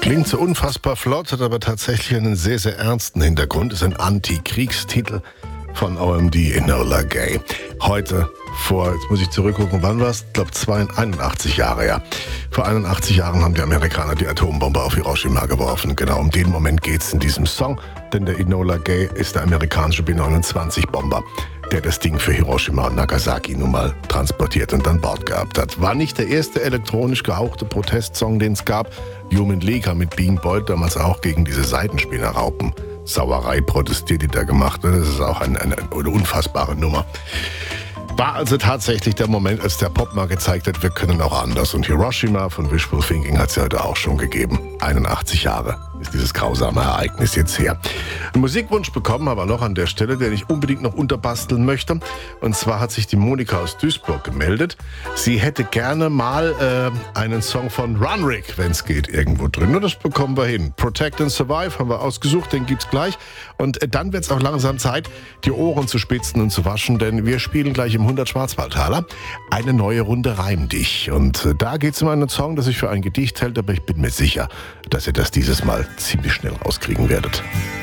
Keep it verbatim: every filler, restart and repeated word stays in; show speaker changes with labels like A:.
A: Klingt so unfassbar flott, hat aber tatsächlich einen sehr, sehr ernsten Hintergrund. Ist ein Anti-Kriegstitel von O M D, Enola Gay. Heute vor, jetzt muss ich zurückgucken, wann war es? Ich glaube, einundachtzig Jahre, ja. Vor einundachtzig Jahren haben die Amerikaner die Atombombe auf Hiroshima geworfen. Genau um den Moment geht's in diesem Song, denn der Enola Gay ist der amerikanische B neunundzwanzig-Bomber, der das Ding für Hiroshima und Nagasaki nun mal transportiert und an Bord gehabt hat. War nicht der erste elektronisch gehauchte Protestsong, den es gab. Human League haben mit Being Boyd damals auch gegen diese Seitenspinnerraupen Sauerei protestiert, die da gemacht wird. Das ist auch eine, eine, eine unfassbare Nummer. War also tatsächlich der Moment, als der Pop mal gezeigt hat, wir können auch anders. Und Hiroshima von Wishful Thinking hat es ja heute auch schon gegeben. einundachtzig Jahre ist dieses grausame Ereignis jetzt her. Einen Musikwunsch bekommen aber noch an der Stelle, den ich unbedingt noch unterbasteln möchte. Und zwar hat sich die Monika aus Duisburg gemeldet. Sie hätte gerne mal äh, einen Song von Runrig, wenn es geht, irgendwo drin. Und das bekommen wir hin. Protect and Survive haben wir ausgesucht, den gibt's gleich. Und äh, dann wird es auch langsam Zeit, die Ohren zu spitzen und zu waschen, denn wir spielen gleich im hundert Schwarzwaldtaler eine neue Runde Reim dich. Und äh, da geht es um einen Song, das sich für ein Gedicht hält, aber ich bin mir sicher, dass ihr das dieses Mal ziemlich schnell rauskriegen werdet.